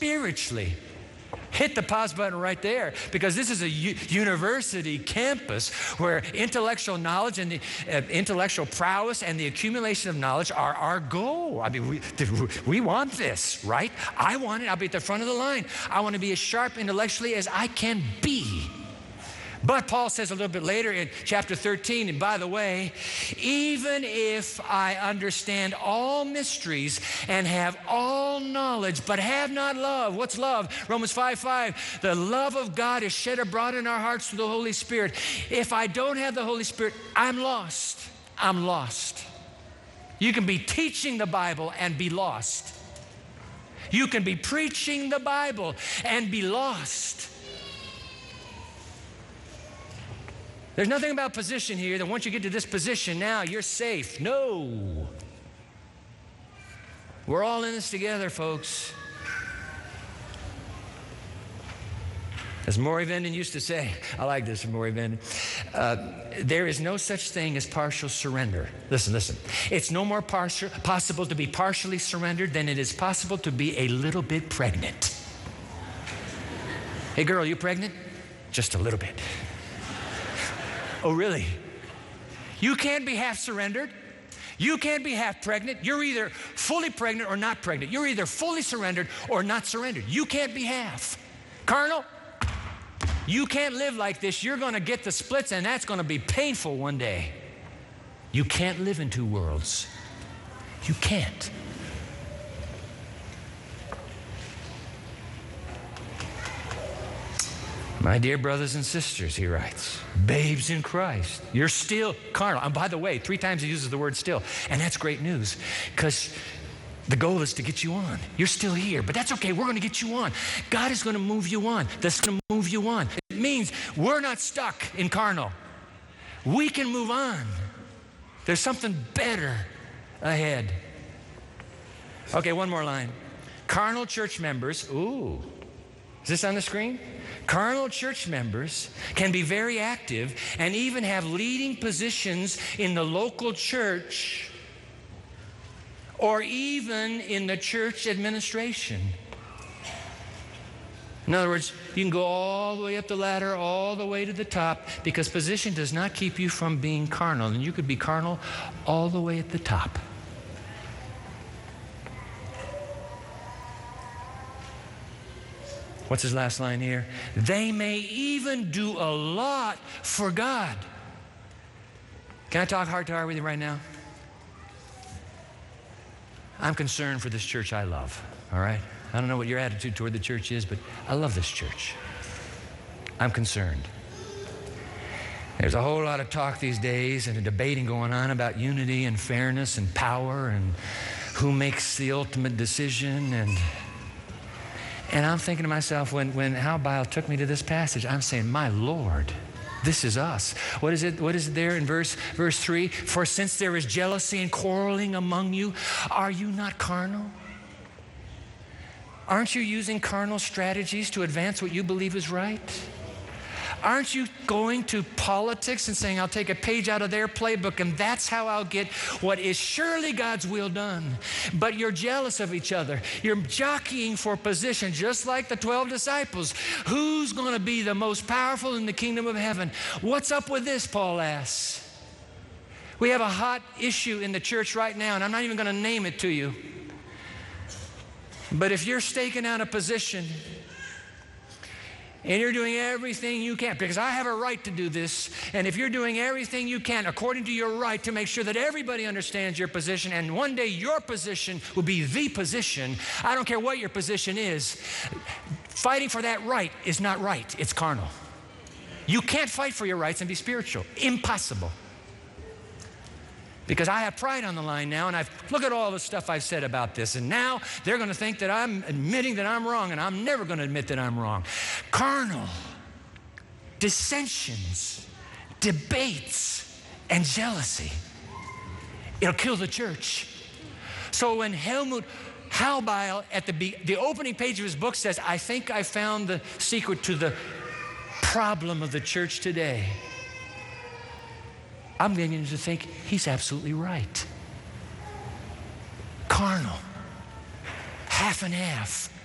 spiritually. Hit the pause button right there, because this is a university campus where intellectual knowledge and the intellectual prowess and the accumulation of knowledge are our goal. I mean, we want this, right? I want it. I'll be at the front of the line. I want to be as sharp intellectually as I can be. But Paul says a little bit later in chapter 13, and by the way, even if I understand all mysteries and have all knowledge, but have not love. What's love? Romans 5:5, the love of God is shed abroad in our hearts through the Holy Spirit. If I don't have the Holy Spirit, I'm lost. I'm lost. You can be teaching the Bible and be lost. You can be preaching the Bible and be lost. There's nothing about position here that once you get to this position, now you're safe. No. We're all in this together, folks. As Maury Venden used to say, I like this from Maury Venden, there is no such thing as partial surrender. Listen. It's no more possible to be partially surrendered than it is possible to be a little bit pregnant. Hey girl, you pregnant? Just a little bit. Oh, really? You can't be half surrendered. You can't be half pregnant. You're either fully pregnant or not pregnant. You're either fully surrendered or not surrendered. You can't be half. Carnal, you can't live like this. You're going to get the splits, and that's going to be painful one day. You can't live in two worlds. You can't. My dear brothers and sisters, he writes, babes in Christ, you're still carnal. And by the way, 3 times he uses the word still. And that's great news, because the goal is to get you on. You're still here, but that's okay. We're going to get you on. God is going to move you on. That's going to move you on. It means we're not stuck in carnal. We can move on. There's something better ahead. Okay, one more line. Carnal church members, is this on the screen? Carnal church members can be very active and even have leading positions in the local church or even in the church administration. In other words, you can go all the way up the ladder, all the way to the top, because position does not keep you from being carnal. And you could be carnal all the way at the top. What's his last line here? They may even do a lot for God. Can I talk heart to heart with you right now? I'm concerned for this church I love, all right? I don't know what your attitude toward the church is, but I love this church. I'm concerned. There's a whole lot of talk these days and a debating going on about unity and fairness and power and who makes the ultimate decision. And I'm thinking to myself, when Hal Bile took me to this passage, I'm saying, my Lord, this is us. What is it there in verse 3? For since there is jealousy and quarreling among you, are you not carnal? Aren't you using carnal strategies to advance what you believe is right? Aren't you going to politics and saying, I'll take a page out of their playbook and that's how I'll get what is surely God's will done? But you're jealous of each other. You're jockeying for position, just like the 12 disciples. Who's going to be the most powerful in the kingdom of heaven? What's up with this, Paul asks. We have a hot issue in the church right now, and I'm not even going to name it to you. But if you're staking out a position and you're doing everything you can, because I have a right to do this, and if you're doing everything you can according to your right to make sure that everybody understands your position, and one day your position will be the position, I don't care what your position is, fighting for that right is not right, it's carnal. You can't fight for your rights and be spiritual. Impossible. Because I have pride on the line now, and look at all the stuff I've said about this, and now they're going to think that I'm admitting that I'm wrong, and I'm never going to admit that I'm wrong. Carnal, dissensions, debates, and jealousy. It'll kill the church. So when Hal Bile at the opening page of his book says, I think I found the secret to the problem of the church today, I'm beginning to think he's absolutely right. Carnal, half and half,